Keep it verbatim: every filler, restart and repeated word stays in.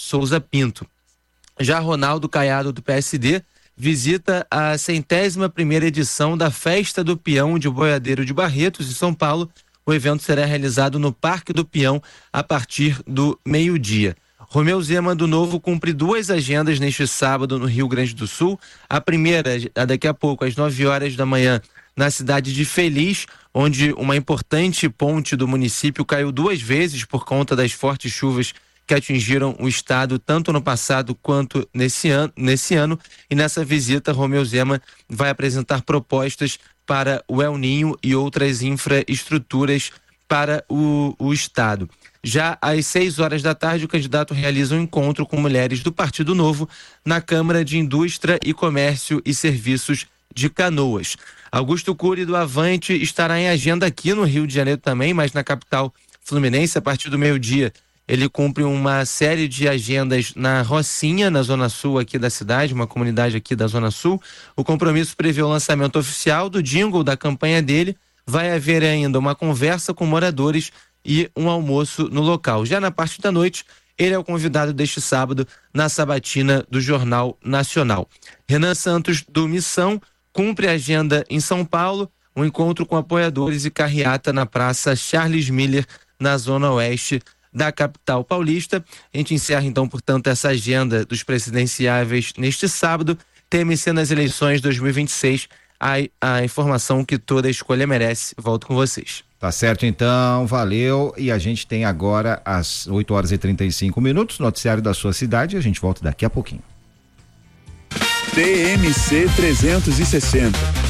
Souza Pinto. Já Ronaldo Caiado, do P S D, visita a centésima primeira edição da Festa do Peão de Boiadeiro de Barretos, em São Paulo. O evento será realizado no Parque do Peão a partir do meio-dia. Romeu Zema, do Novo, cumpre duas agendas neste sábado no Rio Grande do Sul. A primeira, daqui a pouco, às nove horas da manhã, na cidade de Feliz, onde uma importante ponte do município caiu duas vezes por conta das fortes chuvas que atingiram o estado tanto no passado quanto nesse ano, nesse ano. E nessa visita, Romeu Zema vai apresentar propostas para o El Ninho e outras infraestruturas para o, o estado. Já às seis horas da tarde, o candidato realiza um encontro com mulheres do Partido Novo na Câmara de Indústria e Comércio e Serviços de Canoas. Augusto Cury, do Avante, estará em agenda aqui no Rio de Janeiro também, mas na capital fluminense, a partir do meio-dia. Ele cumpre uma série de agendas na Rocinha, na Zona Sul aqui da cidade, uma comunidade aqui da Zona Sul. O compromisso prevê o lançamento oficial do jingle da campanha dele. Vai haver ainda uma conversa com moradores e um almoço no local. Já na parte da noite, ele é o convidado deste sábado na sabatina do Jornal Nacional. Renan Santos, do Missão, cumpre a agenda em São Paulo, um encontro com apoiadores e carreata na Praça Charles Miller, na Zona Oeste da capital paulista. A gente encerra então, portanto, essa agenda dos presidenciáveis neste sábado. T M C nas eleições dois mil e vinte e seis, a, a informação que toda escolha merece. Volto com vocês. Tá certo, então, valeu. E a gente tem agora às oito horas e trinta e cinco minutos, noticiário da sua cidade, e a gente volta daqui a pouquinho. T M C trezentos e sessenta,